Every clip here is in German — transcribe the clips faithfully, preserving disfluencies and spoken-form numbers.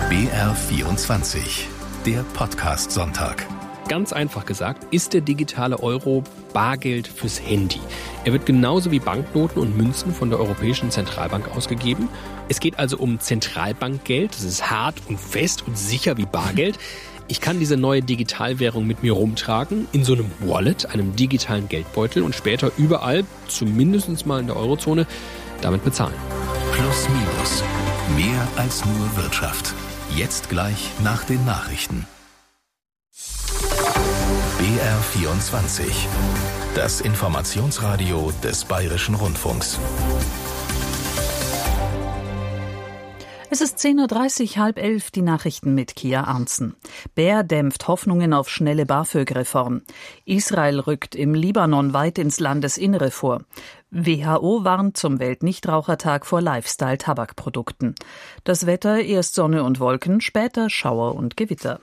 B R vierundzwanzig, der Podcast-Sonntag. Ganz einfach gesagt, ist der digitale Euro Bargeld fürs Handy. Er wird genauso wie Banknoten und Münzen von der Europäischen Zentralbank ausgegeben. Es geht also um Zentralbankgeld. Das ist hart und fest und sicher wie Bargeld. Ich kann diese neue Digitalwährung mit mir rumtragen, in so einem Wallet, einem digitalen Geldbeutel und später überall, zumindest mal in der Eurozone, damit bezahlen. Plus Minus. Mehr als nur Wirtschaft. Jetzt gleich nach den Nachrichten. B R vierundzwanzig. Das Informationsradio des Bayerischen Rundfunks. Es ist zehn Uhr dreißig, halb elf, die Nachrichten mit Kia Arntzen. Bär dämpft Hoffnungen auf schnelle BAföG-Reform. Israel rückt im Libanon weit ins Landesinnere vor. W H O warnt zum Weltnichtrauchertag vor Lifestyle-Tabakprodukten. Das Wetter, erst Sonne und Wolken, später Schauer und Gewitter.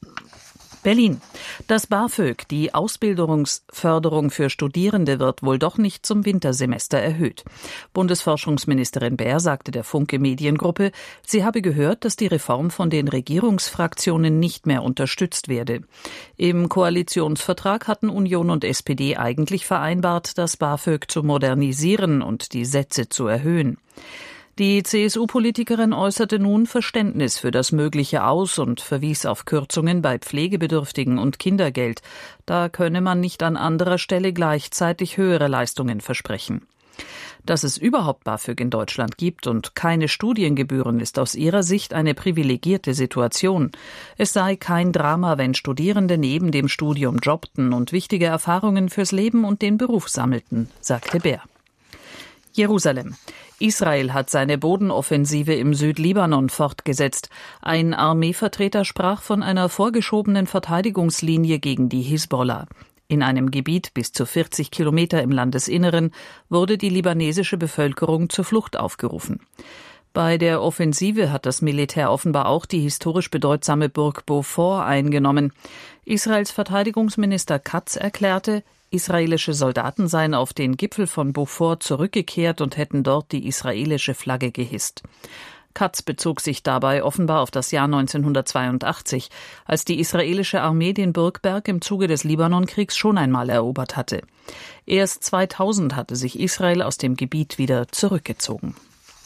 Berlin. Das BAföG, die Ausbildungsförderung für Studierende, wird wohl doch nicht zum Wintersemester erhöht. Bundesforschungsministerin Baer sagte der Funke Mediengruppe, sie habe gehört, dass die Reform von den Regierungsfraktionen nicht mehr unterstützt werde. Im Koalitionsvertrag hatten Union und S P D eigentlich vereinbart, das BAföG zu modernisieren und die Sätze zu erhöhen. Die C S U-Politikerin äußerte nun Verständnis für das mögliche Aus und verwies auf Kürzungen bei Pflegebedürftigen und Kindergeld. Da könne man nicht an anderer Stelle gleichzeitig höhere Leistungen versprechen. Dass es überhaupt BAföG in Deutschland gibt und keine Studiengebühren, ist aus ihrer Sicht eine privilegierte Situation. Es sei kein Drama, wenn Studierende neben dem Studium jobbten und wichtige Erfahrungen fürs Leben und den Beruf sammelten, sagte Baer. Jerusalem. Israel hat seine Bodenoffensive im Südlibanon fortgesetzt. Ein Armeevertreter sprach von einer vorgeschobenen Verteidigungslinie gegen die Hisbollah. In einem Gebiet bis zu vierzig Kilometer im Landesinneren wurde die libanesische Bevölkerung zur Flucht aufgerufen. Bei der Offensive hat das Militär offenbar auch die historisch bedeutsame Burg Beaufort eingenommen. Israels Verteidigungsminister Katz erklärte, israelische Soldaten seien auf den Gipfel von Beaufort zurückgekehrt und hätten dort die israelische Flagge gehisst. Katz bezog sich dabei offenbar auf das Jahr neunzehnhundertzweiundachtzig, als die israelische Armee den Burgberg im Zuge des Libanonkriegs schon einmal erobert hatte. Erst zweitausend hatte sich Israel aus dem Gebiet wieder zurückgezogen.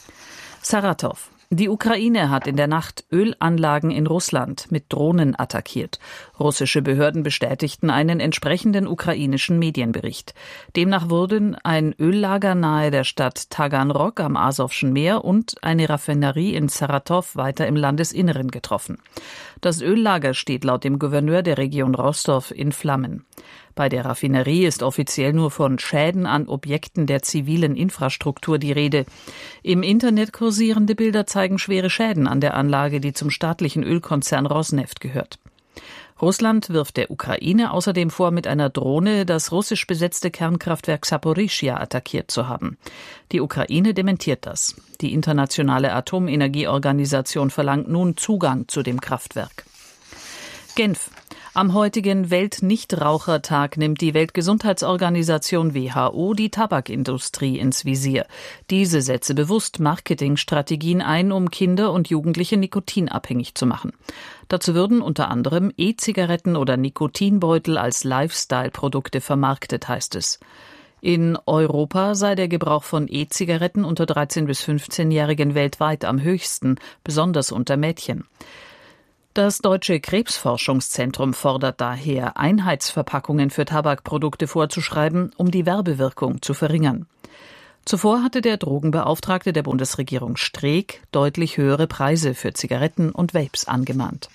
Saratow. Die Ukraine hat in der Nacht Ölanlagen in Russland mit Drohnen attackiert. Russische Behörden bestätigten einen entsprechenden ukrainischen Medienbericht. Demnach wurden ein Öllager nahe der Stadt Taganrog am Asowschen Meer und eine Raffinerie in Saratow weiter im Landesinneren getroffen. Das Öllager steht laut dem Gouverneur der Region Rostow in Flammen. Bei der Raffinerie ist offiziell nur von Schäden an Objekten der zivilen Infrastruktur die Rede. Im Internet kursierende Bilder zeigen schwere Schäden an der Anlage, die zum staatlichen Ölkonzern Rosneft gehört. Russland wirft der Ukraine außerdem vor, mit einer Drohne das russisch besetzte Kernkraftwerk Saporischschja attackiert zu haben. Die Ukraine dementiert das. Die Internationale Atomenergieorganisation verlangt nun Zugang zu dem Kraftwerk. Genf. Am heutigen Weltnichtrauchertag nimmt die Weltgesundheitsorganisation W H O die Tabakindustrie ins Visier. Diese setze bewusst Marketingstrategien ein, um Kinder und Jugendliche nikotinabhängig zu machen. Dazu würden unter anderem E-Zigaretten oder Nikotinbeutel als Lifestyle-Produkte vermarktet, heißt es. In Europa sei der Gebrauch von E-Zigaretten unter dreizehn- bis fünfzehnjährigen weltweit am höchsten, besonders unter Mädchen. Das Deutsche Krebsforschungszentrum fordert daher, Einheitsverpackungen für Tabakprodukte vorzuschreiben, um die Werbewirkung zu verringern. Zuvor hatte der Drogenbeauftragte der Bundesregierung Streeck deutlich höhere Preise für Zigaretten und Vapes angemahnt.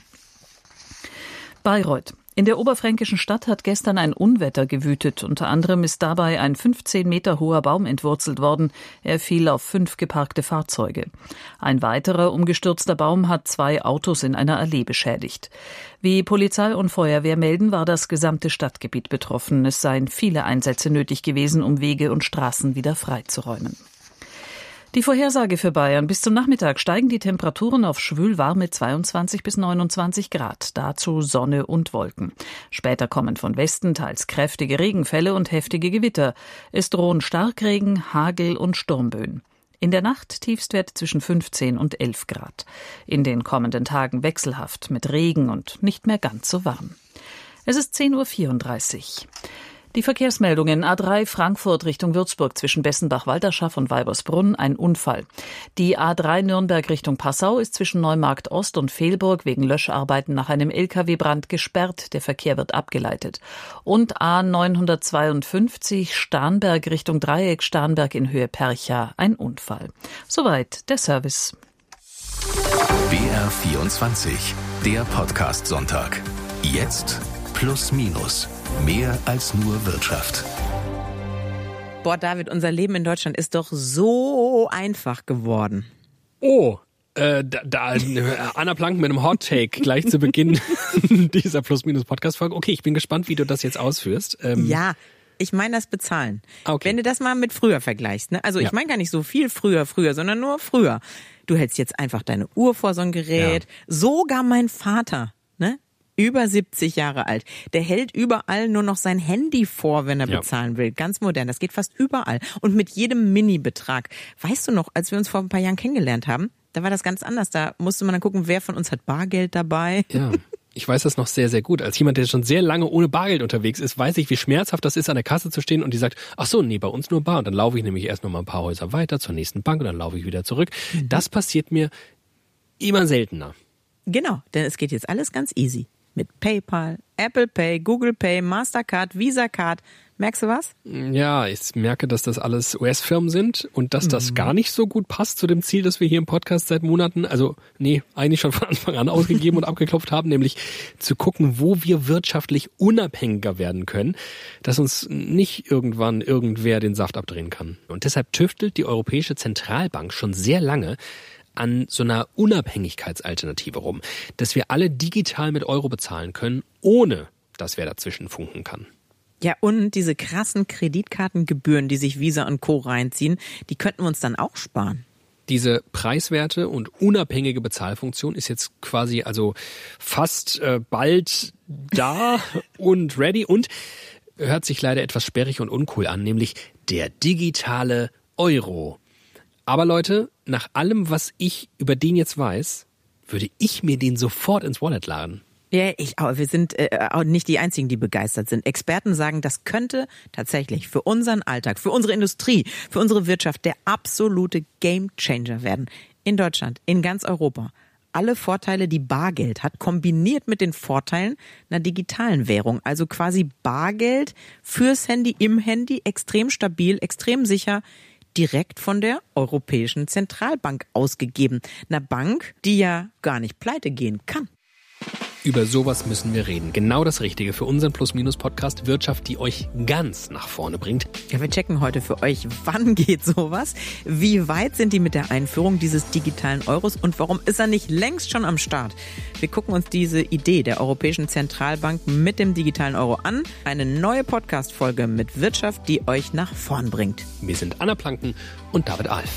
Bayreuth. In der oberfränkischen Stadt hat gestern ein Unwetter gewütet. Unter anderem ist dabei ein fünfzehn Meter hoher Baum entwurzelt worden. Er fiel auf fünf geparkte Fahrzeuge. Ein weiterer umgestürzter Baum hat zwei Autos in einer Allee beschädigt. Wie Polizei und Feuerwehr melden, war das gesamte Stadtgebiet betroffen. Es seien viele Einsätze nötig gewesen, um Wege und Straßen wieder freizuräumen. Die Vorhersage für Bayern: Bis zum Nachmittag steigen die Temperaturen auf schwül-warme zweiundzwanzig bis neunundzwanzig Grad. Dazu Sonne und Wolken. Später kommen von Westen teils kräftige Regenfälle und heftige Gewitter. Es drohen Starkregen, Hagel und Sturmböen. In der Nacht Tiefstwert zwischen fünfzehn und elf Grad. In den kommenden Tagen wechselhaft mit Regen und nicht mehr ganz so warm. Es ist zehn Uhr vierunddreißig. Die Verkehrsmeldungen: A drei Frankfurt Richtung Würzburg zwischen Bessenbach-Walderschaff und Weibersbrunn ein Unfall. Die A drei Nürnberg Richtung Passau ist zwischen Neumarkt Ost und Vehlburg wegen Löscharbeiten nach einem L K W-Brand gesperrt. Der Verkehr wird abgeleitet. Und A neunhundertzweiundfünfzig Starnberg Richtung Dreieck Starnberg in Höhe Percha ein Unfall. Soweit der Service. B R vierundzwanzig, der Podcast-Sonntag. Jetzt plus minus. Mehr als nur Wirtschaft. Boah, David, unser Leben in Deutschland ist doch so einfach geworden. Oh, äh, da, da Anna Plank mit einem Hot Take gleich zu Beginn dieser Plus-Minus-Podcast-Folge. Okay, ich bin gespannt, wie du das jetzt ausführst. Ähm, ja, ich meine das Bezahlen. Okay. Wenn du das mal mit früher vergleichst, ne? Also ich Ja. meine gar nicht so viel früher, früher, sondern nur früher. Du hältst jetzt einfach deine Uhr vor so ein Gerät. Ja. Sogar mein Vater, ne? Über siebzig Jahre alt. Der hält überall nur noch sein Handy vor, wenn er Ja. bezahlen will. Ganz modern. Das geht fast überall. Und mit jedem Mini-Betrag. Weißt du noch, als wir uns vor ein paar Jahren kennengelernt haben, da war das ganz anders. Da musste man dann gucken, wer von uns hat Bargeld dabei. Ja, ich weiß das noch sehr, sehr gut. Als jemand, der schon sehr lange ohne Bargeld unterwegs ist, weiß ich, wie schmerzhaft das ist, an der Kasse zu stehen und die sagt, ach so, nee, bei uns nur Bar. Und dann laufe ich nämlich erst noch mal ein paar Häuser weiter zur nächsten Bank und dann laufe ich wieder zurück. Das passiert mir immer seltener. Genau, denn es geht jetzt alles ganz easy. Mit PayPal, Apple Pay, Google Pay, Mastercard, Visa Card. Merkst du was? Ja, ich merke, dass das alles U S-Firmen sind und dass das gar nicht so gut passt zu dem Ziel, das wir hier im Podcast seit Monaten, also nee, eigentlich schon von Anfang an ausgegeben und abgeklopft haben, nämlich zu gucken, wo wir wirtschaftlich unabhängiger werden können, dass uns nicht irgendwann irgendwer den Saft abdrehen kann. Und deshalb tüftelt die Europäische Zentralbank schon sehr lange an so einer Unabhängigkeitsalternative rum, dass wir alle digital mit Euro bezahlen können, ohne dass wer dazwischen funken kann. Ja, und diese krassen Kreditkartengebühren, die sich Visa und Co. reinziehen, die könnten wir uns dann auch sparen. Diese preiswerte und unabhängige Bezahlfunktion ist jetzt quasi also fast äh, bald da und ready und hört sich leider etwas sperrig und uncool an, nämlich der digitale Euro. Aber Leute, nach allem, was ich über den jetzt weiß, würde ich mir den sofort ins Wallet laden. Ja, ich auch. Wir sind äh, auch nicht die Einzigen, die begeistert sind. Experten sagen, das könnte tatsächlich für unseren Alltag, für unsere Industrie, für unsere Wirtschaft der absolute Gamechanger werden. In Deutschland, in ganz Europa. Alle Vorteile, die Bargeld hat, kombiniert mit den Vorteilen einer digitalen Währung. Also quasi Bargeld fürs Handy, im Handy, extrem stabil, extrem sicher, direkt von der Europäischen Zentralbank ausgegeben. Einer Bank, die ja gar nicht pleite gehen kann. Über sowas müssen wir reden. Genau das Richtige für unseren Plus-Minus-Podcast Wirtschaft, die euch ganz nach vorne bringt. Ja, wir checken heute für euch, wann geht sowas? Wie weit sind die mit der Einführung dieses digitalen Euros und warum ist er nicht längst schon am Start? Wir gucken uns diese Idee der Europäischen Zentralbank mit dem digitalen Euro an. Eine neue Podcast-Folge mit Wirtschaft, die euch nach vorn bringt. Wir sind Anna Planken und David Alf.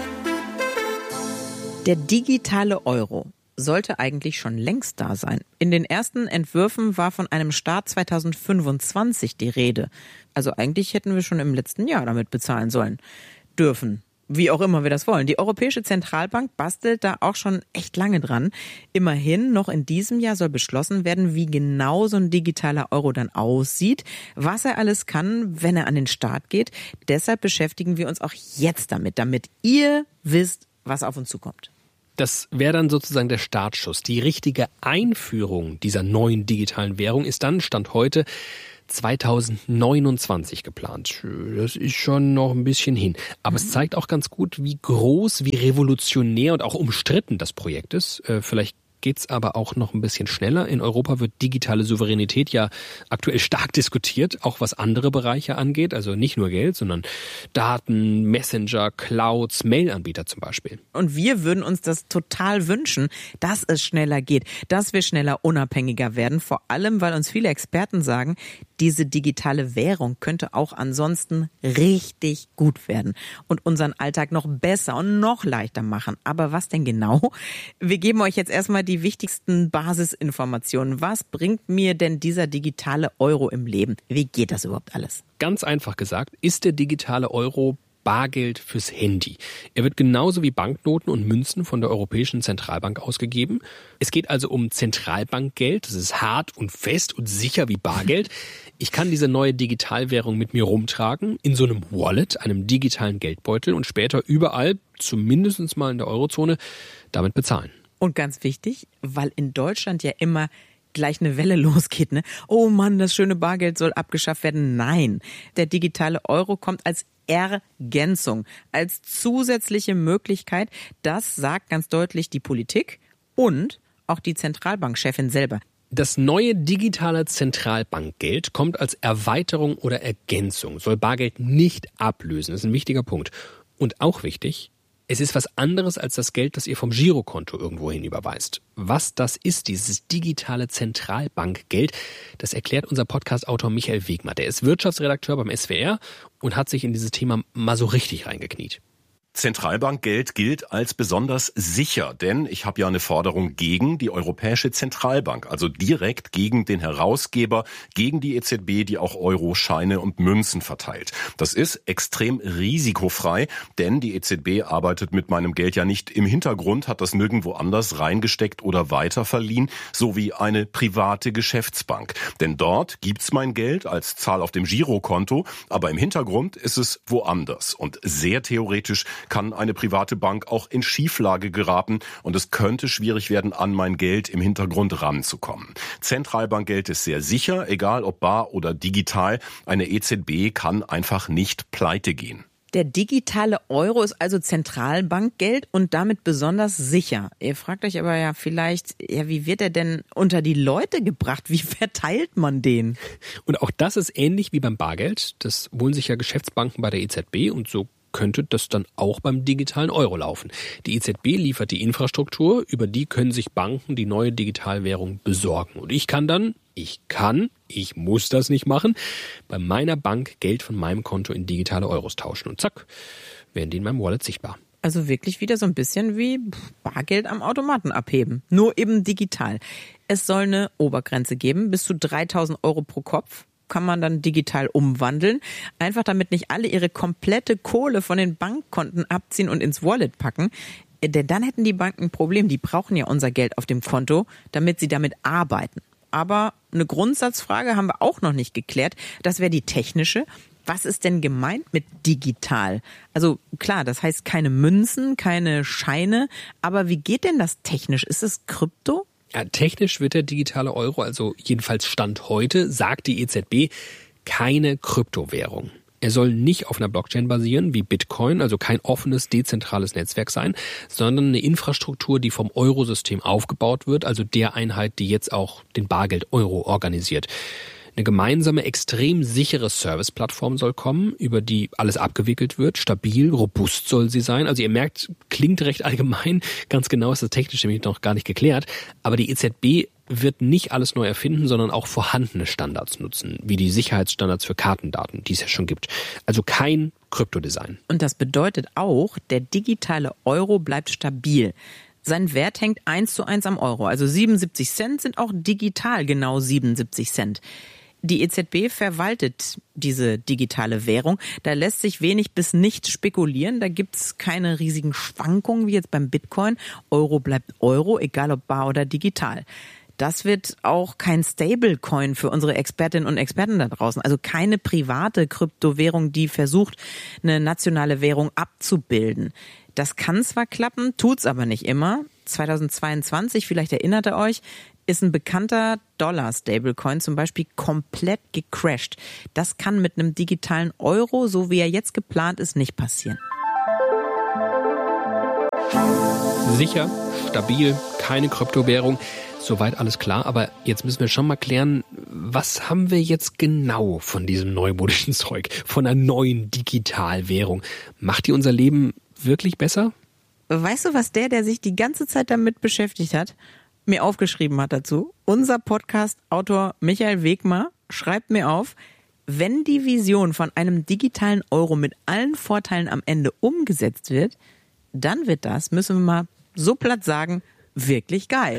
Der digitale Euro sollte eigentlich schon längst da sein. In den ersten Entwürfen war von einem Start zweitausendfünfundzwanzig die Rede. Also eigentlich hätten wir schon im letzten Jahr damit bezahlen sollen. Dürfen. Wie auch immer wir das wollen. Die Europäische Zentralbank bastelt da auch schon echt lange dran. Immerhin, noch in diesem Jahr soll beschlossen werden, wie genau so ein digitaler Euro dann aussieht, was er alles kann, wenn er an den Start geht. Deshalb beschäftigen wir uns auch jetzt damit, damit ihr wisst, was auf uns zukommt. Das wäre dann sozusagen der Startschuss. Die richtige Einführung dieser neuen digitalen Währung ist dann, Stand heute, zweitausendneunundzwanzig geplant. Das ist schon noch ein bisschen hin. Aber mhm. es zeigt auch ganz gut, wie groß, wie revolutionär und auch umstritten das Projekt ist. Vielleicht geht's aber auch noch ein bisschen schneller. In Europa wird digitale Souveränität ja aktuell stark diskutiert, auch was andere Bereiche angeht. Also nicht nur Geld, sondern Daten, Messenger, Clouds, Mail-Anbieter zum Beispiel. Und wir würden uns das total wünschen, dass es schneller geht, dass wir schneller unabhängiger werden. Vor allem, weil uns viele Experten sagen, diese digitale Währung könnte auch ansonsten richtig gut werden und unseren Alltag noch besser und noch leichter machen. Aber was denn genau? Wir geben euch jetzt erstmal die wichtigsten Basisinformationen. Was bringt mir denn dieser digitale Euro im Leben? Wie geht das überhaupt alles? Ganz einfach gesagt, ist der digitale Euro Bargeld fürs Handy. Er wird genauso wie Banknoten und Münzen von der Europäischen Zentralbank ausgegeben. Es geht also um Zentralbankgeld. Das ist hart und fest und sicher wie Bargeld. Ich kann diese neue Digitalwährung mit mir rumtragen, in so einem Wallet, einem digitalen Geldbeutel und später überall, zumindest mal in der Eurozone, damit bezahlen. Und ganz wichtig, weil in Deutschland ja immer gleich eine Welle losgeht, ne? Oh Mann, das schöne Bargeld soll abgeschafft werden. Nein, der digitale Euro kommt als Ergänzung, als zusätzliche Möglichkeit. Das sagt ganz deutlich die Politik und auch die Zentralbankchefin selber. Das neue digitale Zentralbankgeld kommt als Erweiterung oder Ergänzung, soll Bargeld nicht ablösen. Das ist ein wichtiger Punkt. Und auch wichtig, es ist was anderes als das Geld, das ihr vom Girokonto irgendwohin überweist. Was das ist, dieses digitale Zentralbankgeld, das erklärt unser Podcast-Autor Michael Wegmer. Der ist Wirtschaftsredakteur beim S W R und hat sich in dieses Thema mal so richtig reingekniet. Zentralbankgeld gilt als besonders sicher, denn ich habe ja eine Forderung gegen die Europäische Zentralbank, also direkt gegen den Herausgeber, gegen die E Z B, die auch Euro-Scheine und Münzen verteilt. Das ist extrem risikofrei, denn die E Z B arbeitet mit meinem Geld ja nicht im Hintergrund, hat das nirgendwo anders reingesteckt oder weiterverliehen, so wie eine private Geschäftsbank. Denn dort gibt's mein Geld als Zahl auf dem Girokonto, aber im Hintergrund ist es woanders. Und sehr theoretisch kann eine private Bank auch in Schieflage geraten und es könnte schwierig werden, an mein Geld im Hintergrund ranzukommen. Zentralbankgeld ist sehr sicher, egal ob bar oder digital. Eine E Z B kann einfach nicht pleite gehen. Der digitale Euro ist also Zentralbankgeld und damit besonders sicher. Ihr fragt euch aber ja vielleicht, ja, wie wird er denn unter die Leute gebracht? Wie verteilt man den? Und auch das ist ähnlich wie beim Bargeld. Das holen sich ja Geschäftsbanken bei der E Z B und so könnte das dann auch beim digitalen Euro laufen. Die E Z B liefert die Infrastruktur, über die können sich Banken die neue Digitalwährung besorgen. Und ich kann dann, ich kann, ich muss das nicht machen, bei meiner Bank Geld von meinem Konto in digitale Euros tauschen. Und zack, werden die in meinem Wallet sichtbar. Also wirklich wieder so ein bisschen wie Bargeld am Automaten abheben, nur eben digital. Es soll eine Obergrenze geben, bis zu dreitausend Euro pro Kopf. Kann man dann digital umwandeln, einfach damit nicht alle ihre komplette Kohle von den Bankkonten abziehen und ins Wallet packen. Denn dann hätten die Banken ein Problem, die brauchen ja unser Geld auf dem Konto, damit sie damit arbeiten. Aber eine Grundsatzfrage haben wir auch noch nicht geklärt, das wäre die technische. Was ist denn gemeint mit digital? Also klar, das heißt keine Münzen, keine Scheine, aber wie geht denn das technisch? Ist es Krypto? Ja, technisch wird der digitale Euro, also jedenfalls Stand heute, sagt die E Z B, keine Kryptowährung. Er soll nicht auf einer Blockchain basieren wie Bitcoin, also kein offenes, dezentrales Netzwerk sein, sondern eine Infrastruktur, die vom Eurosystem aufgebaut wird, also der Einheit, die jetzt auch den Bargeld-Euro organisiert. Eine gemeinsame, extrem sichere Serviceplattform soll kommen, über die alles abgewickelt wird. Stabil, robust soll sie sein. Also ihr merkt, klingt recht allgemein. Ganz genau ist das technisch nämlich noch gar nicht geklärt. Aber die E Z B wird nicht alles neu erfinden, sondern auch vorhandene Standards nutzen, wie die Sicherheitsstandards für Kartendaten, die es ja schon gibt. Also kein Kryptodesign. Und das bedeutet auch, der digitale Euro bleibt stabil. Sein Wert hängt eins zu eins am Euro. Also siebenundsiebzig Cent sind auch digital genau siebenundsiebzig Cent. Die E Z B verwaltet diese digitale Währung. Da lässt sich wenig bis nichts spekulieren. Da gibt's keine riesigen Schwankungen wie jetzt beim Bitcoin. Euro bleibt Euro, egal ob bar oder digital. Das wird auch kein Stablecoin für unsere Expertinnen und Experten da draußen. Also keine private Kryptowährung, die versucht, eine nationale Währung abzubilden. Das kann zwar klappen, tut's aber nicht immer. zweitausendzweiundzwanzig, vielleicht erinnert ihr euch, ist ein bekannter Dollar-Stablecoin zum Beispiel komplett gecrashed. Das kann mit einem digitalen Euro, so wie er jetzt geplant ist, nicht passieren. Sicher, stabil, keine Kryptowährung. Soweit alles klar, aber jetzt müssen wir schon mal klären, was haben wir jetzt genau von diesem neumodischen Zeug, von einer neuen Digitalwährung? Macht die unser Leben wirklich besser? Weißt du, was der, der sich die ganze Zeit damit beschäftigt hat, mir aufgeschrieben hat dazu? Unser Podcast-Autor Michael Wegmer schreibt mir auf, wenn die Vision von einem digitalen Euro mit allen Vorteilen am Ende umgesetzt wird, dann wird das, müssen wir mal so platt sagen, wirklich geil.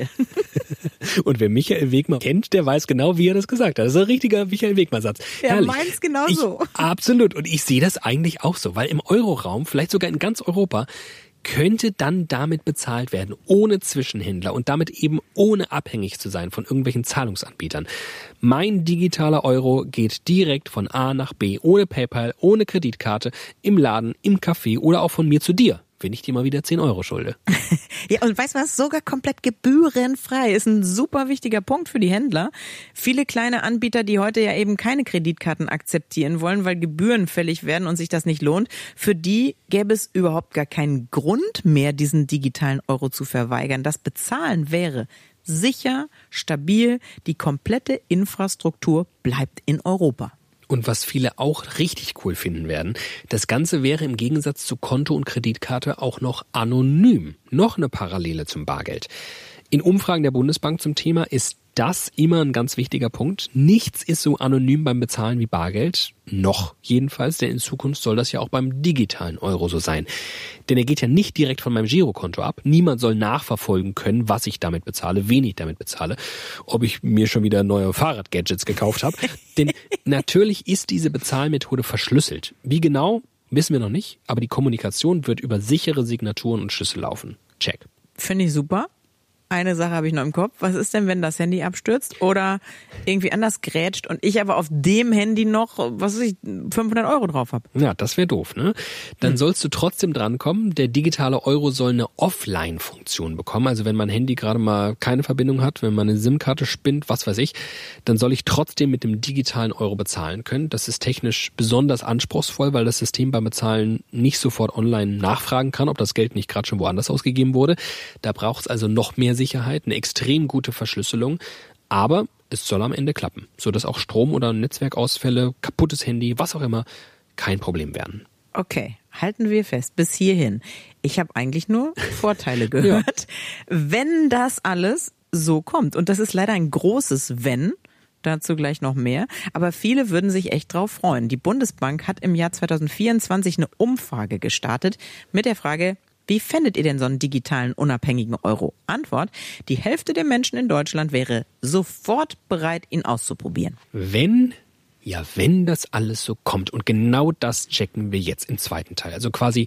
Und wer Michael Wegmann kennt, der weiß genau, wie er das gesagt hat. Das ist ein richtiger Michael Wegmann-Satz. Er meint's genauso. Absolut. Und ich sehe das eigentlich auch so, weil im Euroraum, vielleicht sogar in ganz Europa, könnte dann damit bezahlt werden, ohne Zwischenhändler und damit eben ohne abhängig zu sein von irgendwelchen Zahlungsanbietern. Mein digitaler Euro geht direkt von A nach B, ohne PayPal, ohne Kreditkarte, im Laden, im Café oder auch von mir zu dir, wenn ich dir mal wieder zehn Euro schulde. Ja, und weißt du was? Sogar komplett gebührenfrei. Ist ein super wichtiger Punkt für die Händler. Viele kleine Anbieter, die heute ja eben keine Kreditkarten akzeptieren wollen, weil Gebühren fällig werden und sich das nicht lohnt, für die gäbe es überhaupt gar keinen Grund mehr, diesen digitalen Euro zu verweigern. Das Bezahlen wäre sicher, stabil. Die komplette Infrastruktur bleibt in Europa. Und was viele auch richtig cool finden werden, das Ganze wäre im Gegensatz zu Konto und Kreditkarte auch noch anonym. Noch eine Parallele zum Bargeld. In Umfragen der Bundesbank zum Thema ist das immer ein ganz wichtiger Punkt. Nichts ist so anonym beim Bezahlen wie Bargeld. Noch jedenfalls, denn in Zukunft soll das ja auch beim digitalen Euro so sein. Denn er geht ja nicht direkt von meinem Girokonto ab. Niemand soll nachverfolgen können, was ich damit bezahle, wen ich damit bezahle, ob ich mir schon wieder neue Fahrradgadgets gekauft habe. Denn natürlich ist diese Bezahlmethode verschlüsselt. Wie genau, wissen wir noch nicht, aber die Kommunikation wird über sichere Signaturen und Schlüssel laufen. Check. Finde ich super. Eine Sache habe ich noch im Kopf. Was ist denn, wenn das Handy abstürzt oder irgendwie anders grätscht und ich aber auf dem Handy noch, was weiß ich, fünfhundert Euro drauf habe? Ja, das wäre doof, ne? Dann hm. sollst du trotzdem drankommen. Der digitale Euro soll eine Offline-Funktion bekommen. Also wenn mein Handy gerade mal keine Verbindung hat, wenn meine SIM-Karte spinnt, was weiß ich, dann soll ich trotzdem mit dem digitalen Euro bezahlen können. Das ist technisch besonders anspruchsvoll, weil das System beim Bezahlen nicht sofort online nachfragen kann, ob das Geld nicht gerade schon woanders ausgegeben wurde. Da braucht es also noch mehr Sicherheit, eine extrem gute Verschlüsselung, aber es soll am Ende klappen, sodass auch Strom- oder Netzwerkausfälle, kaputtes Handy, was auch immer, kein Problem werden. Okay, halten wir fest, bis hierhin. Ich habe eigentlich nur Vorteile gehört, ja. Wenn das alles so kommt. Und das ist leider ein großes Wenn, dazu gleich noch mehr. Aber viele würden sich echt drauf freuen. Die Bundesbank hat im Jahr zwanzig vierundzwanzig eine Umfrage gestartet mit der Frage: Wie fändet ihr denn so einen digitalen, unabhängigen Euro? Antwort: Die Hälfte der Menschen in Deutschland wäre sofort bereit, ihn auszuprobieren. Wenn, ja, wenn das alles so kommt. Und genau das checken wir jetzt im zweiten Teil. Also quasi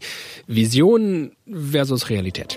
Vision versus Realität.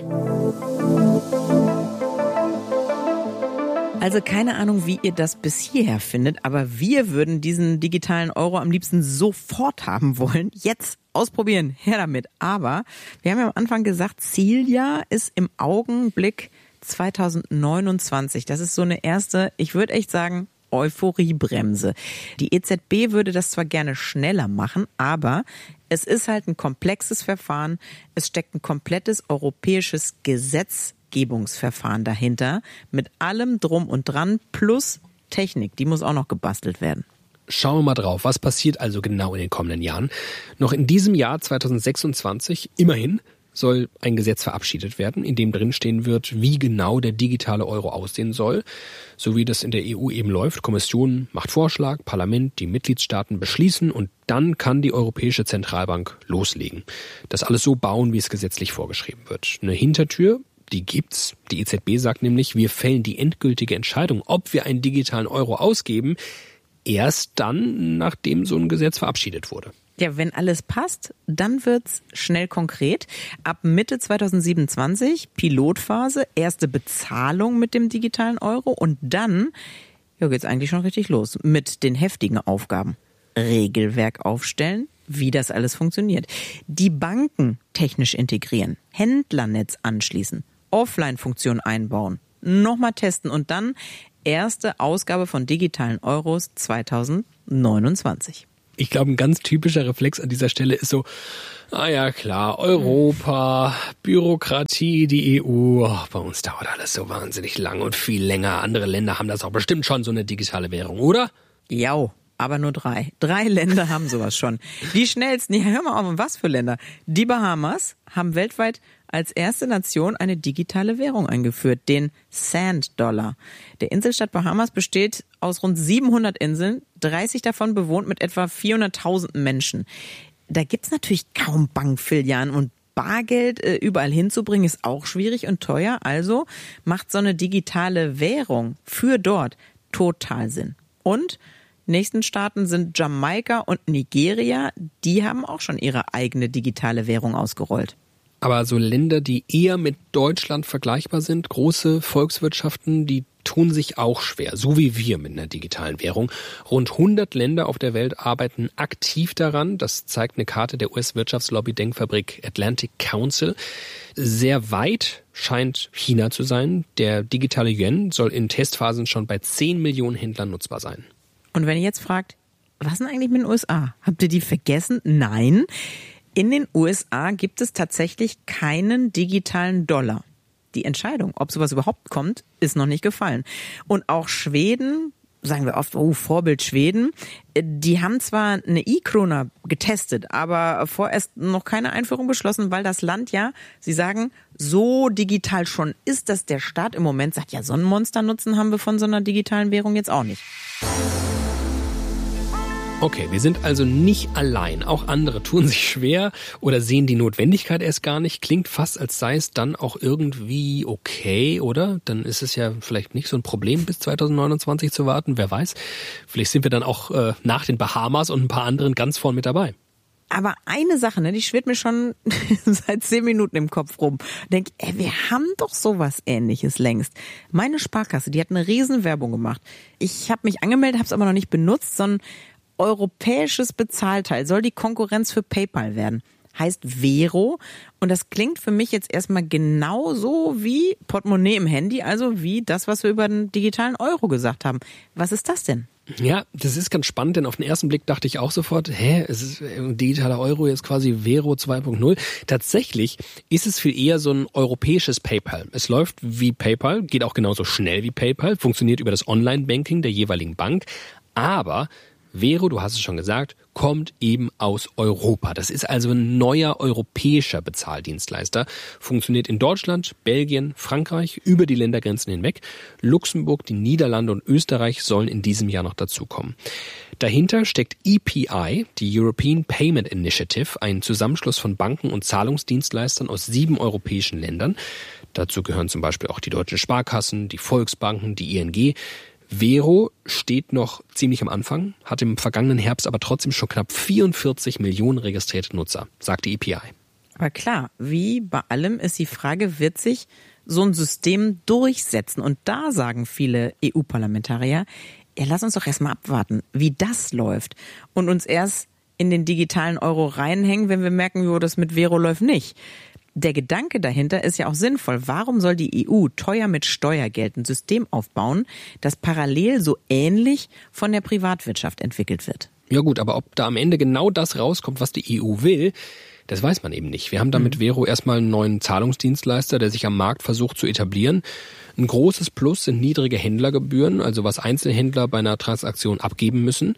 Also keine Ahnung, wie ihr das bis hierher findet, aber wir würden diesen digitalen Euro am liebsten sofort haben wollen. Jetzt ausprobieren, her damit. Aber wir haben ja am Anfang gesagt, Zieljahr ist im Augenblick zwanzig neunundzwanzig. Das ist so eine erste, ich würde echt sagen, Euphoriebremse. Die E Z B würde das zwar gerne schneller machen, aber es ist halt ein komplexes Verfahren. Es steckt ein komplettes europäisches Gesetzgebungsverfahren dahinter mit allem drum und dran plus Technik. Die muss auch noch gebastelt werden. Schauen wir mal drauf, was passiert also genau in den kommenden Jahren. Noch in diesem Jahr zwanzig sechsundzwanzig, immerhin, soll ein Gesetz verabschiedet werden, in dem drinstehen wird, wie genau der digitale Euro aussehen soll. So wie das in der E U eben läuft. Kommission macht Vorschlag, Parlament, die Mitgliedstaaten beschließen und dann kann die Europäische Zentralbank loslegen. Das alles so bauen, wie es gesetzlich vorgeschrieben wird. Eine Hintertür, die gibt's. Die E Z B sagt nämlich, wir fällen die endgültige Entscheidung, ob wir einen digitalen Euro ausgeben, erst dann, nachdem so ein Gesetz verabschiedet wurde. Ja, wenn alles passt, dann wird's schnell konkret. Ab Mitte zwanzig siebenundzwanzig Pilotphase, erste Bezahlung mit dem digitalen Euro und dann, ja, geht's eigentlich schon richtig los mit den heftigen Aufgaben. Regelwerk aufstellen, wie das alles funktioniert. Die Banken technisch integrieren, Händlernetz anschließen, Offline-Funktion einbauen, nochmal testen und dann erste Ausgabe von digitalen Euros zwanzig neunundzwanzig. Ich glaube, ein ganz typischer Reflex an dieser Stelle ist so, ah ja klar, Europa, Bürokratie, die E U, oh, bei uns dauert alles so wahnsinnig lang und viel länger. Andere Länder haben das auch bestimmt schon, so eine digitale Währung, oder? Ja, aber nur drei. Drei Länder haben sowas schon. Die schnellsten, ja hör mal auf, was für Länder? Die Bahamas haben weltweit als erste Nation eine digitale Währung eingeführt, den Sand-Dollar. Der Inselstaat Bahamas besteht aus rund siebenhundert Inseln, dreißig davon bewohnt mit etwa vierhunderttausend Menschen. Da gibt's natürlich kaum Bankfilialen und Bargeld äh, überall hinzubringen ist auch schwierig und teuer. Also macht so eine digitale Währung für dort total Sinn. Und nächsten Staaten sind Jamaika und Nigeria. Die haben auch schon ihre eigene digitale Währung ausgerollt. Aber so Länder, die eher mit Deutschland vergleichbar sind, große Volkswirtschaften, die tun sich auch schwer, so wie wir mit einer digitalen Währung. Rund hundert Länder auf der Welt arbeiten aktiv daran. Das zeigt eine Karte der U S-Wirtschaftslobby-Denkfabrik Atlantic Council. Sehr weit scheint China zu sein. Der digitale Yuan soll in Testphasen schon bei zehn Millionen Händlern nutzbar sein. Und wenn ihr jetzt fragt, was ist denn eigentlich mit den U S A? Habt ihr die vergessen? Nein. In den U S A gibt es tatsächlich keinen digitalen Dollar. Die Entscheidung, ob sowas überhaupt kommt, ist noch nicht gefallen. Und auch Schweden, sagen wir oft, oh, Vorbild Schweden, die haben zwar eine E-Krona getestet, aber vorerst noch keine Einführung beschlossen, weil das Land ja, sie sagen, so digital schon ist, dass der Staat im Moment sagt, ja, so einen Monsternutzen haben wir von so einer digitalen Währung jetzt auch nicht. Okay, wir sind also nicht allein. Auch andere tun sich schwer oder sehen die Notwendigkeit erst gar nicht. Klingt fast, als sei es dann auch irgendwie okay, oder? Dann ist es ja vielleicht nicht so ein Problem, bis zwanzig neunundzwanzig zu warten. Wer weiß. Vielleicht sind wir dann auch äh, nach den Bahamas und ein paar anderen ganz vorn mit dabei. Aber eine Sache, ne, die schwirrt mir schon seit zehn Minuten im Kopf rum. Denk, ey, wir haben doch sowas Ähnliches längst. Meine Sparkasse, die hat eine riesen Werbung gemacht. Ich habe mich angemeldet, habe es aber noch nicht benutzt, sondern europäisches Bezahlteil soll die Konkurrenz für PayPal werden. Heißt Vero. Und das klingt für mich jetzt erstmal genauso wie Portemonnaie im Handy, also wie das, was wir über den digitalen Euro gesagt haben. Was ist das denn? Ja, das ist ganz spannend, denn auf den ersten Blick dachte ich auch sofort, hä, es ist ein digitaler Euro, jetzt quasi Vero zwei Punkt null. Tatsächlich ist es viel eher so ein europäisches PayPal. Es läuft wie PayPal, geht auch genauso schnell wie PayPal, funktioniert über das Online-Banking der jeweiligen Bank, aber Vero, du hast es schon gesagt, kommt eben aus Europa. Das ist also ein neuer europäischer Bezahldienstleister. Funktioniert in Deutschland, Belgien, Frankreich, über die Ländergrenzen hinweg. Luxemburg, die Niederlande und Österreich sollen in diesem Jahr noch dazukommen. Dahinter steckt E P I, die European Payment Initiative, ein Zusammenschluss von Banken und Zahlungsdienstleistern aus sieben europäischen Ländern. Dazu gehören zum Beispiel auch die deutschen Sparkassen, die Volksbanken, die I N G. Vero steht noch ziemlich am Anfang, hat im vergangenen Herbst aber trotzdem schon knapp vierundvierzig Millionen registrierte Nutzer, sagt die E P I. Aber klar, wie bei allem ist die Frage, wird sich so ein System durchsetzen? Und da sagen viele E U-Parlamentarier, ja, lass uns doch erstmal abwarten, wie das läuft und uns erst in den digitalen Euro reinhängen, wenn wir merken, jo, das mit Vero läuft nicht. Der Gedanke dahinter ist ja auch sinnvoll. Warum soll die E U teuer mit Steuergeld ein System aufbauen, das parallel so ähnlich von der Privatwirtschaft entwickelt wird? Ja gut, aber ob da am Ende genau das rauskommt, was die E U will, das weiß man eben nicht. Wir haben da mit Vero erstmal einen neuen Zahlungsdienstleister, der sich am Markt versucht zu etablieren. Ein großes Plus sind niedrige Händlergebühren, also was Einzelhändler bei einer Transaktion abgeben müssen.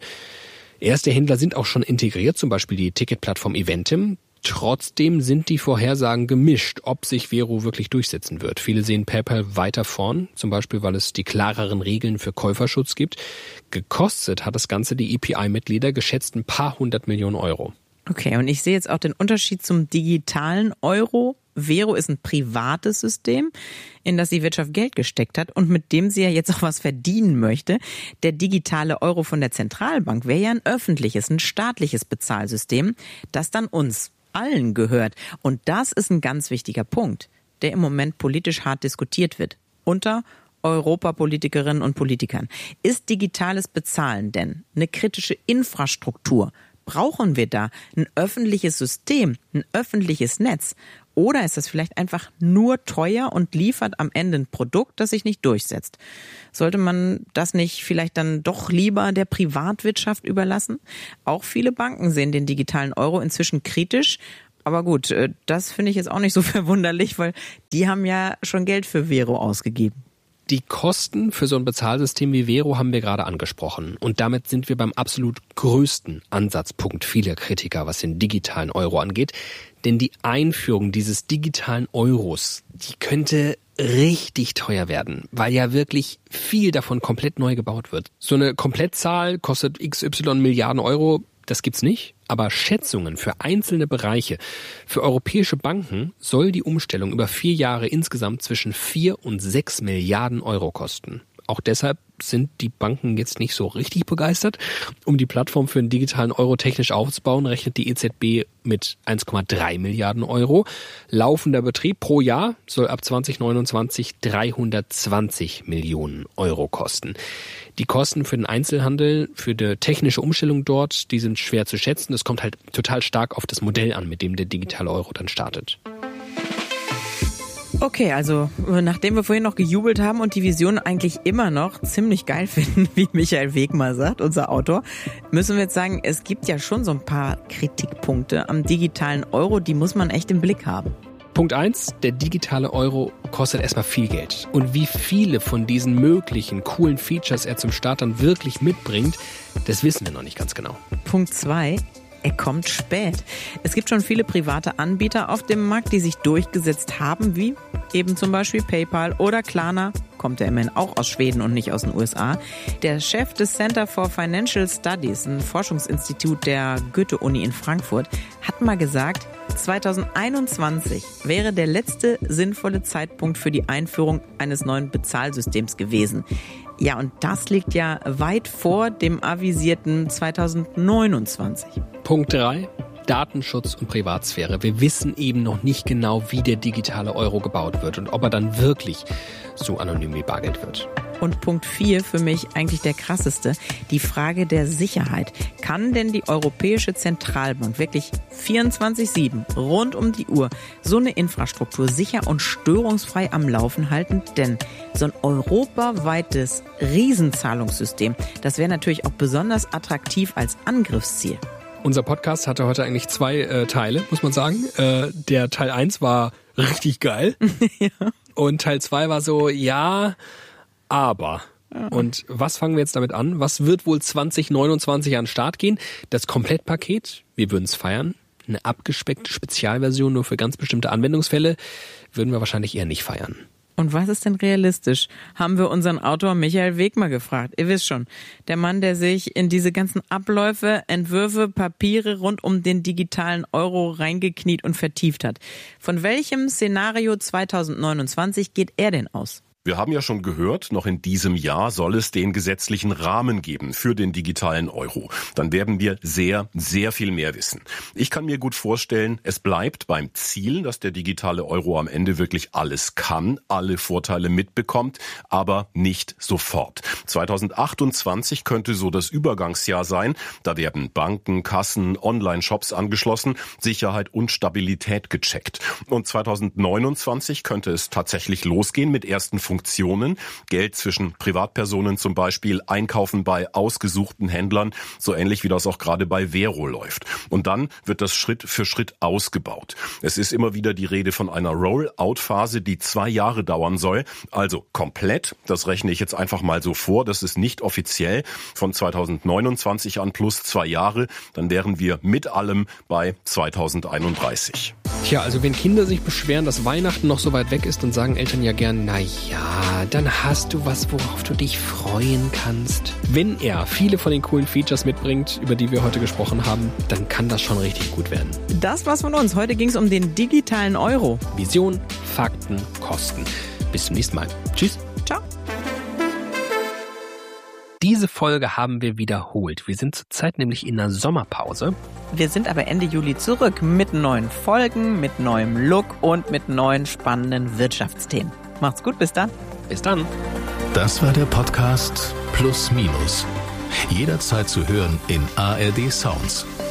Erste Händler sind auch schon integriert, zum Beispiel die Ticketplattform Eventim. Trotzdem sind die Vorhersagen gemischt, ob sich Vero wirklich durchsetzen wird. Viele sehen PayPal weiter vorn, zum Beispiel, weil es die klareren Regeln für Käuferschutz gibt. Gekostet hat das Ganze die E P I-Mitglieder geschätzt ein paar hundert Millionen Euro. Okay, und ich sehe jetzt auch den Unterschied zum digitalen Euro. Vero ist ein privates System, in das die Wirtschaft Geld gesteckt hat und mit dem sie ja jetzt auch was verdienen möchte. Der digitale Euro von der Zentralbank wäre ja ein öffentliches, ein staatliches Bezahlsystem, das dann uns allen gehört. Und das ist ein ganz wichtiger Punkt, der im Moment politisch hart diskutiert wird. Unter Europapolitikerinnen und Politikern. Ist digitales Bezahlen denn eine kritische Infrastruktur? Brauchen wir da ein öffentliches System, ein öffentliches Netz? Oder ist das vielleicht einfach nur teuer und liefert am Ende ein Produkt, das sich nicht durchsetzt? Sollte man das nicht vielleicht dann doch lieber der Privatwirtschaft überlassen? Auch viele Banken sehen den digitalen Euro inzwischen kritisch. Aber gut, das finde ich jetzt auch nicht so verwunderlich, weil die haben ja schon Geld für Vero ausgegeben. Die Kosten für so ein Bezahlsystem wie Vero haben wir gerade angesprochen. Und damit sind wir beim absolut größten Ansatzpunkt vieler Kritiker, was den digitalen Euro angeht. Denn die Einführung dieses digitalen Euros, die könnte richtig teuer werden, weil ja wirklich viel davon komplett neu gebaut wird. So eine Komplettzahl kostet X Y Milliarden Euro. das gibt's nicht, aber Schätzungen für einzelne Bereiche. Für europäische Banken soll die Umstellung über vier Jahre insgesamt zwischen vier und sechs Milliarden Euro kosten. Auch deshalb sind die Banken jetzt nicht so richtig begeistert. Um die Plattform für den digitalen Euro technisch aufzubauen, rechnet die E Z B mit eins Komma drei Milliarden Euro. Laufender Betrieb pro Jahr soll ab zwanzig neunundzwanzig dreihundertzwanzig Millionen Euro kosten. Die Kosten für den Einzelhandel, für die technische Umstellung dort, die sind schwer zu schätzen. Es kommt halt total stark auf das Modell an, mit dem der digitale Euro dann startet. Okay, also nachdem wir vorhin noch gejubelt haben und die Vision eigentlich immer noch ziemlich geil finden, wie Michael Wegmar sagt, unser Autor, müssen wir jetzt sagen, es gibt ja schon so ein paar Kritikpunkte am digitalen Euro, die muss man echt im Blick haben. Punkt eins, der digitale Euro kostet erstmal viel Geld. Und wie viele von diesen möglichen coolen Features er zum Start dann wirklich mitbringt, das wissen wir noch nicht ganz genau. Punkt zwei. Er kommt spät. Es gibt schon viele private Anbieter auf dem Markt, die sich durchgesetzt haben, wie eben zum Beispiel PayPal oder Klarna. Kommt der immerhin auch aus Schweden und nicht aus den U S A. Der Chef des Center for Financial Studies, ein Forschungsinstitut der Goethe-Uni in Frankfurt, hat mal gesagt, zwanzig einundzwanzig wäre der letzte sinnvolle Zeitpunkt für die Einführung eines neuen Bezahlsystems gewesen. Ja, und das liegt ja weit vor dem avisierten zwanzig neunundzwanzig. Punkt drei. Datenschutz und Privatsphäre. Wir wissen eben noch nicht genau, wie der digitale Euro gebaut wird und ob er dann wirklich so anonym wie Bargeld wird. Und Punkt vier, für mich eigentlich der krasseste, die Frage der Sicherheit. Kann denn die Europäische Zentralbank wirklich vierundzwanzig sieben rund um die Uhr so eine Infrastruktur sicher und störungsfrei am Laufen halten? Denn so ein europaweites Riesenzahlungssystem, das wäre natürlich auch besonders attraktiv als Angriffsziel. Unser Podcast hatte heute eigentlich zwei äh, Teile, muss man sagen. Äh, der Teil eins war richtig geil. Ja. Und Teil zwei war so, ja, aber. Ja. Und was fangen wir jetzt damit an? Was wird wohl zwanzig neunundzwanzig an den Start gehen? Das Komplettpaket, wir würden es feiern. Eine abgespeckte Spezialversion nur für ganz bestimmte Anwendungsfälle würden wir wahrscheinlich eher nicht feiern. Und was ist denn realistisch? Haben wir unseren Autor Michael Wegmar gefragt. Ihr wisst schon, der Mann, der sich in diese ganzen Abläufe, Entwürfe, Papiere rund um den digitalen Euro reingekniet und vertieft hat. Von welchem Szenario zwanzig neunundzwanzig geht er denn aus? Wir haben ja schon gehört, noch in diesem Jahr soll es den gesetzlichen Rahmen geben für den digitalen Euro. Dann werden wir sehr, sehr viel mehr wissen. Ich kann mir gut vorstellen, es bleibt beim Ziel, dass der digitale Euro am Ende wirklich alles kann, alle Vorteile mitbekommt, aber nicht sofort. zwanzig achtundzwanzig könnte so das Übergangsjahr sein. Da werden Banken, Kassen, Online-Shops angeschlossen, Sicherheit und Stabilität gecheckt. Und zwanzig neunundzwanzig könnte es tatsächlich losgehen mit ersten Funktionen. Geld zwischen Privatpersonen zum Beispiel, Einkaufen bei ausgesuchten Händlern, so ähnlich wie das auch gerade bei Vero läuft. Und dann wird das Schritt für Schritt ausgebaut. Es ist immer wieder die Rede von einer Roll-out-Phase, die zwei Jahre dauern soll. Also komplett, das rechne ich jetzt einfach mal so vor, das ist nicht offiziell, von zwanzig neunundzwanzig an plus zwei Jahre, dann wären wir mit allem bei zwanzig einunddreißig. Tja, also wenn Kinder sich beschweren, dass Weihnachten noch so weit weg ist, dann sagen Eltern ja gern, na ja, dann hast du was, worauf du dich freuen kannst. Wenn er viele von den coolen Features mitbringt, über die wir heute gesprochen haben, dann kann das schon richtig gut werden. Das war's von uns. Heute ging es um den digitalen Euro. Vision, Fakten, Kosten. Bis zum nächsten Mal. Tschüss. Ciao. Diese Folge haben wir wiederholt. Wir sind zurzeit nämlich in einer Sommerpause. Wir sind aber Ende Juli zurück mit neuen Folgen, mit neuem Look und mit neuen spannenden Wirtschaftsthemen. Macht's gut, bis dann. Bis dann. Das war der Podcast Plus Minus. Jederzeit zu hören in A R D Sounds.